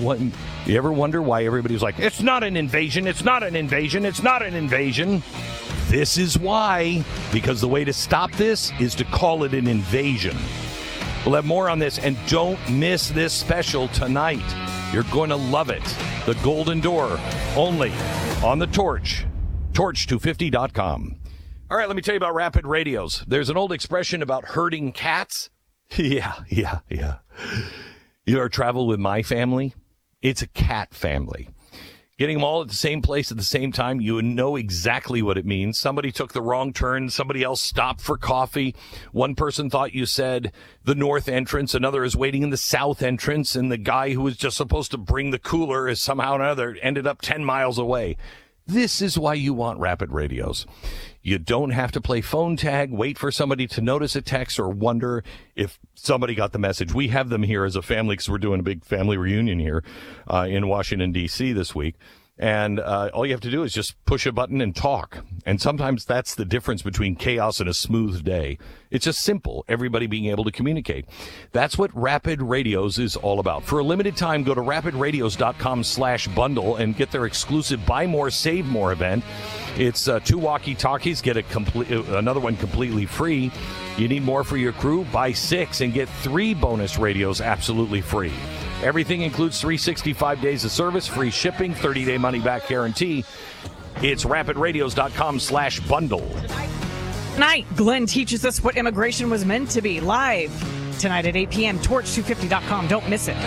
You ever wonder why everybody's like, it's not an invasion, it's not an invasion, it's not an invasion? This is why, because the way to stop this is to call it an invasion. We'll have more on this, and don't miss this special tonight. You're going to love it. The Golden Door, only on the Torch, torch250.com. All right, let me tell you about Rapid Radios. There's an old expression about herding cats. Yeah. You ever travel with my family? It's a cat family. Getting them all at the same place at the same time, you know exactly what it means. Somebody took the wrong turn. Somebody else stopped for coffee. One person thought you said the north entrance. Another is waiting in the south entrance. And the guy who was just supposed to bring the cooler is somehow or another ended up 10 miles away. This is why you want Rapid Radios. You don't have to play phone tag, wait for somebody to notice a text, or wonder if somebody got the message. We have them here as a family because we're doing a big family reunion here in Washington, D.C. this week. And all you have to do is just push a button and talk. And sometimes that's the difference between chaos and a smooth day. It's just simple, everybody being able to communicate. That's what Rapid Radios is all about. For a limited time, go to rapidradios.com/bundle and get their exclusive Buy More, Save More event. It's 2 walkie-talkies, get another one completely free. You need more for your crew? Buy 6 and get 3 bonus radios absolutely free. Everything includes 365 days of service, free shipping, 30-day money-back guarantee. It's rapidradios.com/bundle. Tonight, Glenn teaches us what immigration was meant to be. Live tonight at 8 p.m., torch250.com. Don't miss it.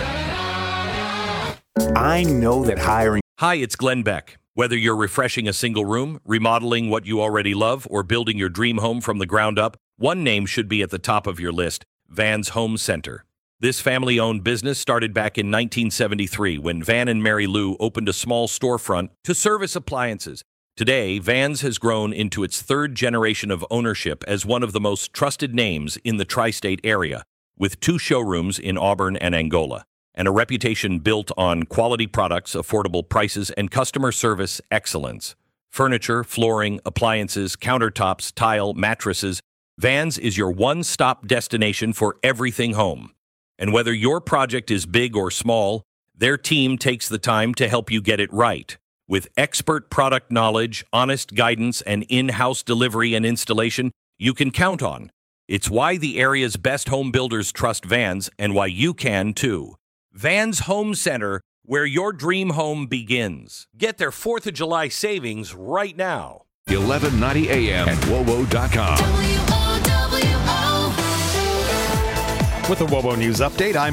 I know that hiring... Hi, it's Glenn Beck. Whether you're refreshing a single room, remodeling what you already love, or building your dream home from the ground up, one name should be at the top of your list: Van's Home Center. This family-owned business started back in 1973 when Van and Mary Lou opened a small storefront to service appliances. Today, Van's has grown into its 3rd generation of ownership as one of the most trusted names in the tri-state area, with 2 showrooms in Auburn and Angola, and a reputation built on quality products, affordable prices, and customer service excellence. Furniture, flooring, appliances, countertops, tile, mattresses. Van's is your one-stop destination for everything home. And whether your project is big or small, their team takes the time to help you get it right. With expert product knowledge, honest guidance, and in-house delivery and installation you can count on. It's why the area's best home builders trust Van's, and why you can too. Van's Home Center, where your dream home begins. Get their 4th of July savings right now. 1190 AM at WOWO.com. With the WOWO News Update, I'm